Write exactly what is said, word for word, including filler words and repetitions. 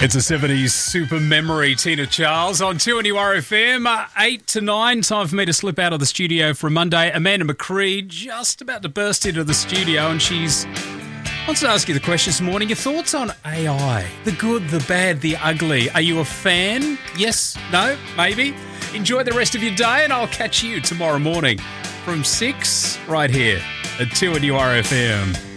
It's a seventies super memory, Tina Charles, on two N U R F M, uh, eight to nine. Time for me to slip out of the studio for a Monday. Amanda McCree just about to burst into the studio, and she's wants to ask you the question this morning. Your thoughts on A I? The good, the bad, the ugly. Are you a fan? Yes? No? Maybe? Enjoy the rest of your day, and I'll catch you tomorrow morning from six right here at two N U R F M.